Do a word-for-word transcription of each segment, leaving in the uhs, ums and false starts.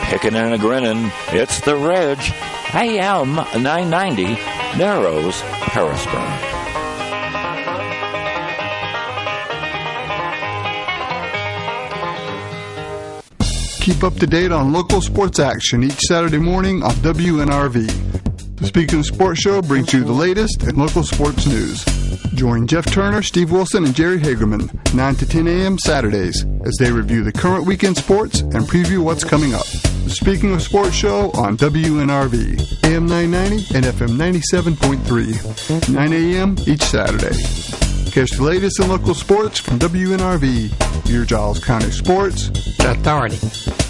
Picking and a grinning, it's the Ridge. A M nine ninety, Narrows, Harrisburg. Keep up to date on local sports action each Saturday morning on W N R V. The Speaking of Sports Show brings you the latest in local sports news. Join Jeff Turner, Steve Wilson, and Jerry Hagerman nine to ten a.m. Saturdays as they review the current weekend sports and preview what's coming up. The Speaking of Sports Show on W N R V, A M nine ninety and F M ninety-seven point three, nine a.m. each Saturday. Catch the latest in local sports from W N R V, your Giles County Sports Authority.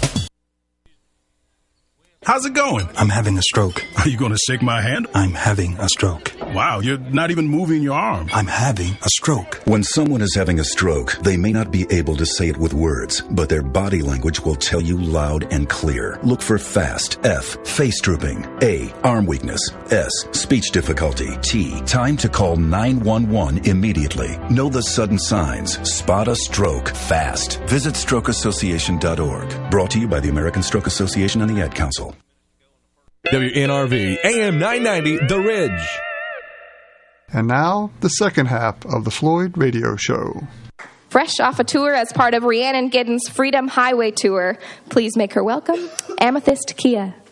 How's it going? I'm having a stroke. Are you going to shake my hand? I'm having a stroke. Wow, you're not even moving your arm. I'm having a stroke. When someone is having a stroke, they may not be able to say it with words, but their body language will tell you loud and clear. Look for FAST, F, face drooping, A, arm weakness, S, speech difficulty, T, time to call nine one one immediately. Know the sudden signs. Spot a stroke fast. Visit stroke association dot org. Brought to you by the American Stroke Association and the Ad Council. W N R V, A M nine ninety, The Ridge. And now, the second half of the Floyd Radio Show. Fresh off a tour as part of Rhiannon Giddens' Freedom Highway Tour, please make her welcome, Amethyst Kia.